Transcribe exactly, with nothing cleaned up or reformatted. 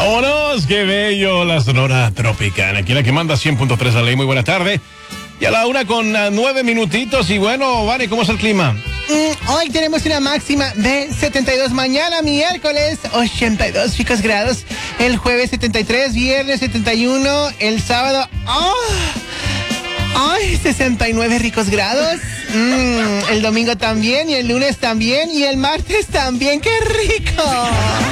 ¡Vámonos! ¡Qué bello! La Sonora Tropicana. Aquí la que manda cien punto tres a ley. Muy buena tarde. Y a la una con uh, nueve minutitos. Y bueno, Vane, ¿cómo es el clima? Mm, hoy tenemos una máxima de setenta y dos. Mañana, miércoles, ochenta y dos ricos grados. El jueves, setenta y tres. Viernes, setenta y uno. El sábado, ¡oh! ¡Ay! sesenta y nueve ricos grados. Mm, el domingo también. Y el lunes también. Y el martes también. ¡Qué rico!